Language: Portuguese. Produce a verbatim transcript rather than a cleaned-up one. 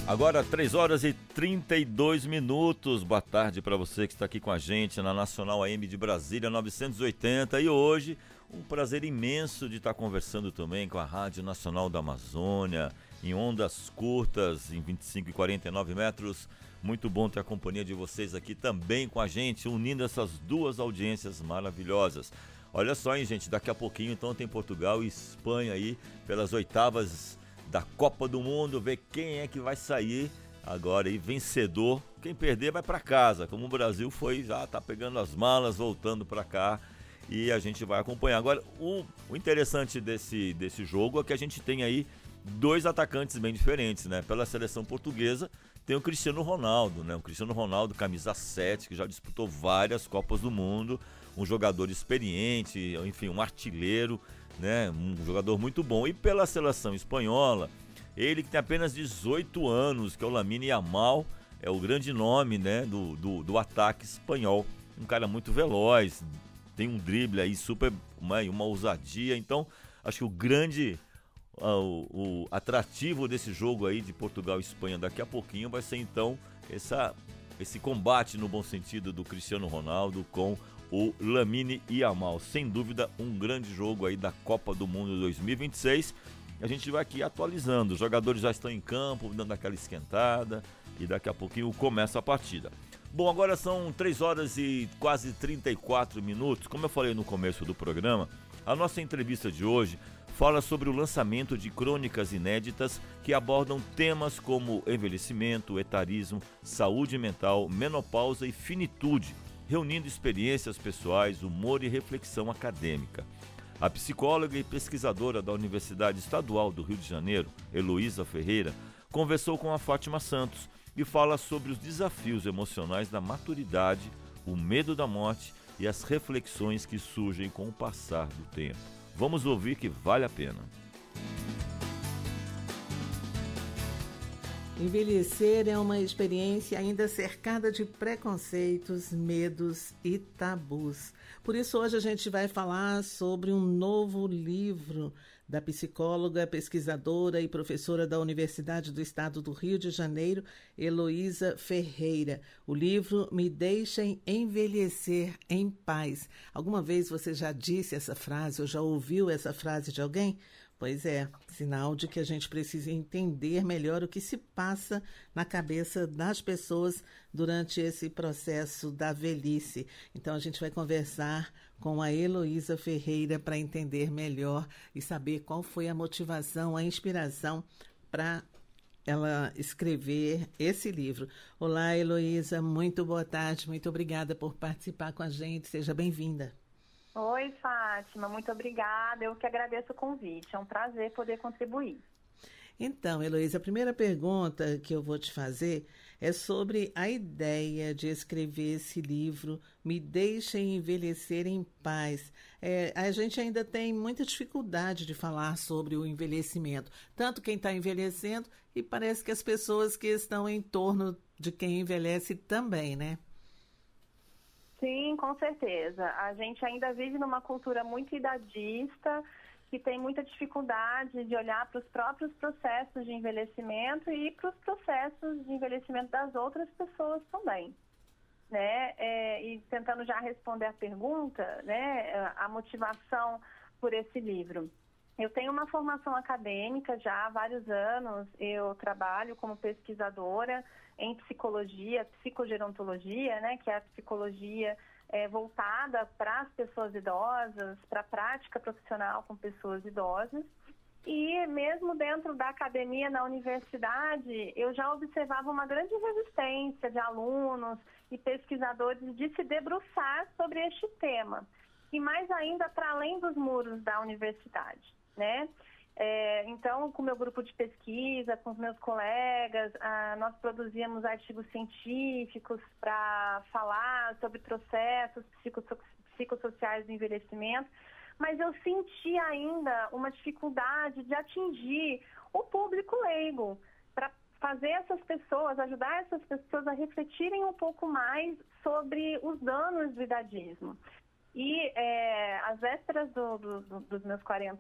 Agora três horas e trinta e dois minutos. Boa tarde para você que está aqui com a gente na Nacional A M de Brasília novecentos e oitenta. E hoje, um prazer imenso de estar conversando também com a Rádio Nacional da Amazônia, em ondas curtas, em vinte e cinco e quarenta e nove metros. Muito bom ter a companhia de vocês aqui também com a gente, unindo essas duas audiências maravilhosas. Olha só, hein, gente, daqui a pouquinho então tem Portugal e Espanha aí pelas oitavas da Copa do Mundo, ver quem é que vai sair agora aí vencedor. Quem perder vai para casa, como o Brasil foi, já tá pegando as malas, voltando para cá, e a gente vai acompanhar. Agora, o, o interessante desse, desse jogo é que a gente tem aí dois atacantes bem diferentes, né? Pela seleção portuguesa tem o Cristiano Ronaldo, né? O Cristiano Ronaldo, camisa sete, que já disputou várias Copas do Mundo, um jogador experiente, enfim, um artilheiro, né? Um jogador muito bom. E pela seleção espanhola, ele que tem apenas dezoito anos, que é o Lamine Yamal, é o grande nome, né, do, do, do ataque espanhol. Um cara muito veloz, tem um drible aí super, uma, uma ousadia. Então, acho que o grande, uh, o, o atrativo desse jogo aí de Portugal e Espanha daqui a pouquinho vai ser então essa, esse combate no bom sentido do Cristiano Ronaldo com o Lamine Yamal. Sem dúvida, um grande jogo aí da Copa do Mundo dois mil e vinte e seis. A gente vai aqui atualizando. Os jogadores já estão em campo, dando aquela esquentada, e daqui a pouquinho começa a partida. Bom, agora são três horas e quase trinta e quatro minutos. Como eu falei no começo do programa, a nossa entrevista de hoje fala sobre o lançamento de crônicas inéditas que abordam temas como envelhecimento, etarismo, saúde mental, menopausa e finitude, reunindo experiências pessoais, humor e reflexão acadêmica. A psicóloga e pesquisadora da Universidade Estadual do Rio de Janeiro, Heloísa Ferreira, conversou com a Fátima Santos e fala sobre os desafios emocionais da maturidade, o medo da morte e as reflexões que surgem com o passar do tempo. Vamos ouvir que vale a pena. Envelhecer é uma experiência ainda cercada de preconceitos, medos e tabus. Por isso, hoje a gente vai falar sobre um novo livro da psicóloga, pesquisadora e professora da Universidade do Estado do Rio de Janeiro, Heloísa Ferreira. O livro Me Deixem Envelhecer em Paz. Alguma vez você já disse essa frase ou já ouviu essa frase de alguém? Pois é, sinal de que a gente precisa entender melhor o que se passa na cabeça das pessoas durante esse processo da velhice. Então a gente vai conversar com a Heloísa Ferreira para entender melhor e saber qual foi a motivação, a inspiração para ela escrever esse livro. Olá, Heloísa, muito boa tarde, muito obrigada por participar com a gente, seja bem-vinda. Oi, Fátima, muito obrigada. Eu que agradeço o convite. É um prazer poder contribuir. Então, Heloísa, a primeira pergunta que eu vou te fazer é sobre a ideia de escrever esse livro, Me Deixem Envelhecer em Paz. É, a gente ainda tem muita dificuldade de falar sobre o envelhecimento, tanto quem está envelhecendo e parece que as pessoas que estão em torno de quem envelhece também, né? Sim, com certeza. A gente ainda vive numa cultura muito idadista, que tem muita dificuldade de olhar para os próprios processos de envelhecimento e para os processos de envelhecimento das outras pessoas também. Né? É, e tentando já responder a pergunta, né, a motivação por esse livro. Eu tenho uma formação acadêmica já há vários anos, eu trabalho como pesquisadora em psicologia, psicogerontologia, né, que é a psicologia é, voltada para as pessoas idosas, para a prática profissional com pessoas idosas. E mesmo dentro da academia, na universidade, eu já observava uma grande resistência de alunos e pesquisadores de se debruçar sobre este tema. E mais ainda para além dos muros da universidade, né? É, então, com o meu grupo de pesquisa, com os meus colegas, ah, nós produzíamos artigos científicos para falar sobre processos psicosso- psicossociais do envelhecimento, mas eu senti ainda uma dificuldade de atingir o público leigo, para fazer essas pessoas, ajudar essas pessoas a refletirem um pouco mais sobre os danos do idadismo. E é, às vésperas do, do, do, dos meus quarenta